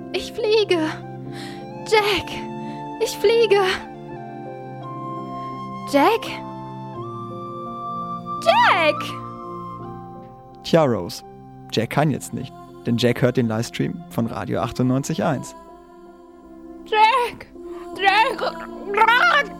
Ich fliege. Jack, ich fliege. Jack? Jack! Tja, Rose, Jack kann jetzt nicht, denn Jack hört den Livestream von Radio 98.1. Jack! Jack!